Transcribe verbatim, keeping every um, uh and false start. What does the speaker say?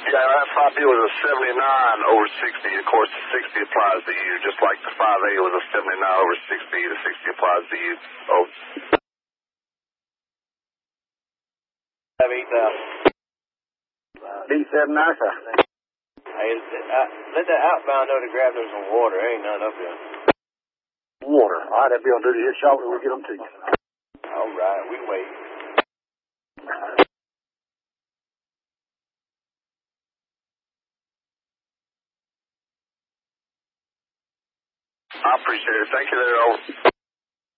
Yeah, that five B was a seventy-nine over sixty. Of course, the sixty applies to you, just like the five A was a seventy-nine over sixty. The sixty applies to you. Oh. eight thousand. D seven nine, sir. Hey, uh, let that outbound know to grab them some water. There ain't none up here. Water. All right, that'll be on duty here shortly. We'll get them to you. All right, we wait. I appreciate it. Thank you there, over.